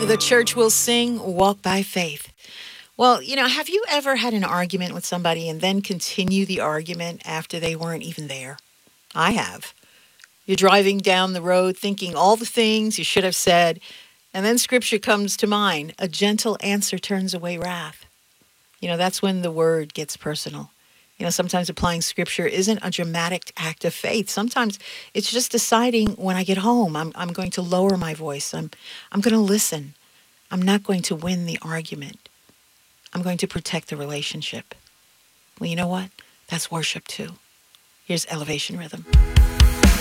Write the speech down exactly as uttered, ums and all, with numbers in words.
The church will sing, Walk by Faith. Well, you know, have you ever had an argument with somebody and then continue the argument after they weren't even there? I have. You're driving down the road thinking all the things you should have said, and then scripture comes to mind. A gentle answer turns away wrath. You know, that's when the word gets personal. You know, sometimes applying scripture isn't a dramatic act of faith. Sometimes it's just deciding when I get home, I'm, I'm going to lower my voice. I'm, I'm going to listen. I'm not going to win the argument. I'm going to protect the relationship. Well, you know what? That's worship too. Here's Elevation Rhythm.